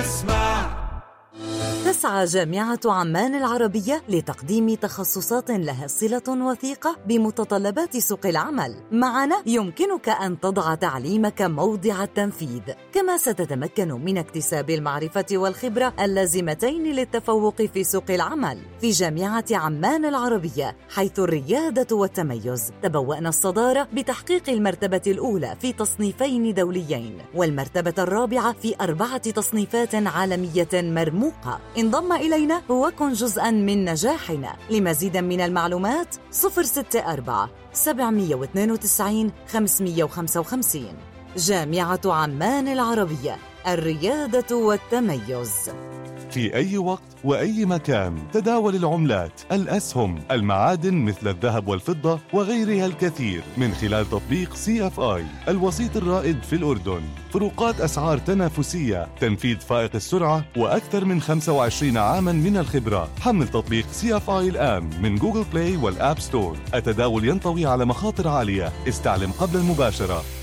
تسعى جامعة عمان العربية لتقديم تخصصات لها صلة وثيقة بمتطلبات سوق العمل. معنا يمكنك أن تضع تعليمك موضع التنفيذ، كما ستتمكن من اكتساب المعرفة والخبرة اللازمتين للتفوق في سوق العمل. في جامعة عمان العربية، حيث الريادة والتميز، تبوأنا الصدارة بتحقيق المرتبة الأولى في تصنيفين دوليين، والمرتبة الرابعة في 4 تصنيفات عالمية مرموقة. انضم إلينا وكن جزءاً من نجاحنا. لمزيد من المعلومات 064 792 555. جامعة عمان العربية، الريادة والتميز. في أي وقت وأي مكان تداول العملات، الأسهم، المعادن مثل الذهب والفضة وغيرها الكثير من خلال تطبيق CFI، الوسيط الرائد في الأردن. فروقات أسعار تنافسية، تنفيذ فائق السرعة، وأكثر من 25 عاما من الخبرة. حمل تطبيق CFI الآن من جوجل بلاي والآب ستور. التداول ينطوي على مخاطر عالية، استعلم قبل المباشرة.